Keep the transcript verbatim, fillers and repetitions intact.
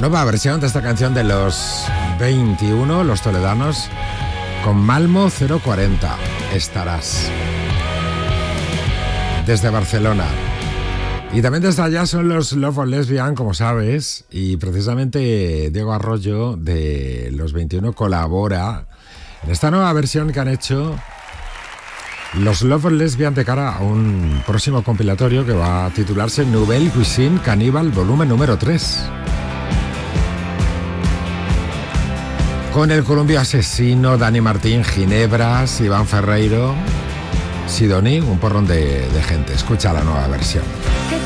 nueva versión de esta canción de los veintiuno, los toledanos, con Malmo cero cuarenta, Estarás. Desde Barcelona. Y también desde allá son los Love or Lesbian, como sabes, y precisamente Diego Arroyo de los veintiuno colabora en esta nueva versión que han hecho los Love or Lesbian de cara a un próximo compilatorio que va a titularse Nouvelle Cuisine Cannibal volumen número tres. Con el Columbio Asesino, Dani Martín, Ginebras, Iván Ferreiro, Sidoní, un porrón de, de gente. Escucha la nueva versión.